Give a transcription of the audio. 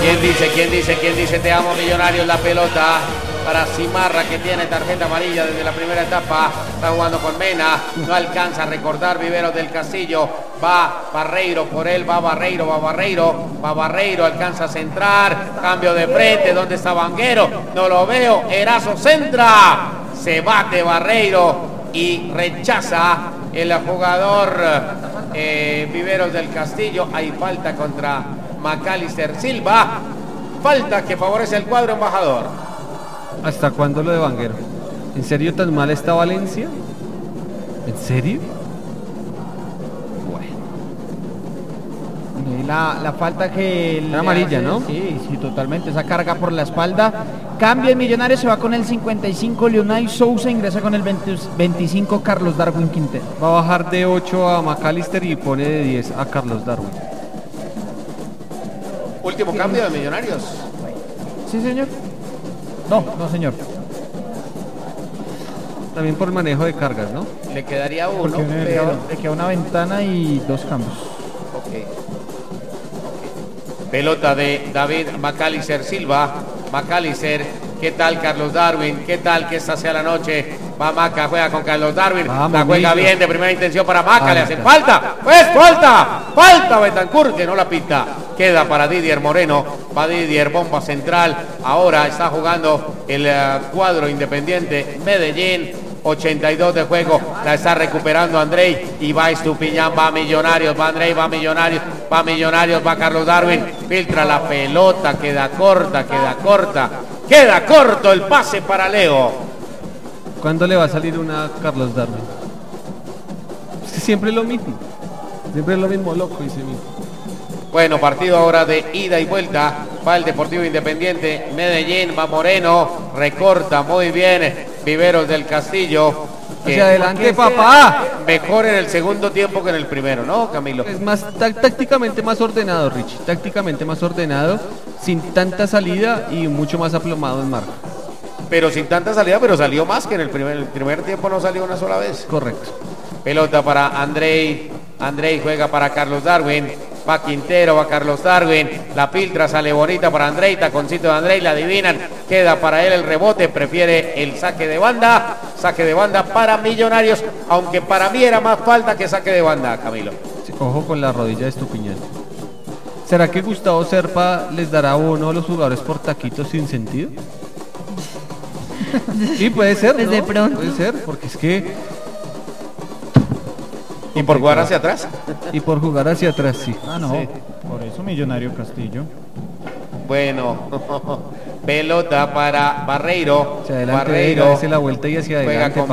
¿Quién dice te amo, Millonarios? La pelota para Cimarra, que tiene tarjeta amarilla desde la primera etapa. Está jugando con Mena, no alcanza a recordar Viveros del Castillo. Va Barreiro por él, va Barreiro, alcanza a centrar, cambio de frente, ¿dónde está Vanguero? No lo veo, Erazo centra, se bate Barreiro y rechaza el jugador Viveros del Castillo. Hay falta contra Macalister Silva, falta que favorece el cuadro embajador. ¿Hasta cuándo lo de Vanguero? ¿En serio tan mal está Valencia? ¿En serio? La falta que... La amarilla, ¿no? Sí, totalmente. Esa carga por la espalda. Cambia el Millonario, se va con el 55 Leonay Sousa, ingresa con el 25 Carlos Darwin Quintero. Va a bajar de 8 a Macalister y pone de 10 a Carlos Darwin. Último cambio de Millonarios. Sí, señor. No, señor. También por el manejo de cargas, ¿no? Le quedaría uno, pero... Le queda una ventana y 2 cambios. Ok. Pelota de David Macalister Silva. Macalister, ¿qué tal Carlos Darwin? ¿Qué tal que esta sea la noche? Va Maca, juega con Carlos Darwin. Vamos, la juega listo. bien, de primera intención para Maca, le hacen falta. Pues falta Betancourt, que no la pita. Queda para Didier Moreno, va Didier, bomba central. Ahora está jugando el cuadro Independiente Medellín. 82 de juego, la está recuperando Andrei y va Estupiñán, va Millonarios, va Andrei, va Millonarios, va Carlos Darwin, filtra la pelota, queda corto el pase para Leo. ¿Cuándo le va a salir una a Carlos Darwin? Es que siempre es lo mismo, loco y mismo. Bueno, partido ahora de ida y vuelta, va el Deportivo Independiente Medellín, va Moreno, recorta muy bien Viveros del Castillo. Hacia adelante, papá. Mejor en el segundo tiempo que en el primero, ¿no, Camilo? Es más tácticamente más ordenado, Richie. Tácticamente más ordenado, sin tanta salida y mucho más aplomado en marca. Pero sin tanta salida, pero salió más que en el primer tiempo, no salió una sola vez. Correcto. Pelota para Andrei juega para Carlos Darwin. Va Quintero, va Carlos Darwin, la filtra, sale bonita para Andrei, taconcito de Andrei, la adivinan, queda para él el rebote, prefiere el saque de banda para Millonarios, aunque para mí era más falta que saque de banda, Camilo. Sí, ojo con la rodilla de Estupiñán. ¿Será que Gustavo Serpa les dará bono a los jugadores por taquitos sin sentido? Sí, puede ser, ¿no? De pronto. Puede ser, porque es que... ¿Y por jugar hacia atrás? Y por jugar hacia atrás, sí. No, sí. Por eso Millonario Castillo. Bueno, pelota para Barreiro. Hacia adelante, hace la vuelta y hacia juega adelante. con